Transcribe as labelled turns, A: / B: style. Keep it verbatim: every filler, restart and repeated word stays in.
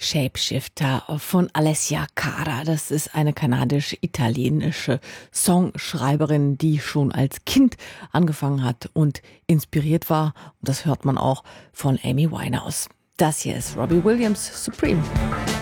A: Shapeshifter von Alessia Cara. Das ist eine kanadisch-italienische Songschreiberin, die schon als Kind angefangen hat und inspiriert war. Und das hört man auch von Amy Winehouse. Das hier ist Robbie Williams Supreme.